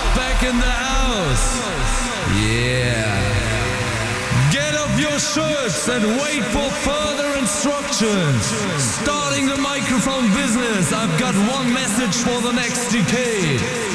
back in the house. Yeah. Get off your shirts and wait for further instructions. Starting the microphone business, I've got one message for the next decade.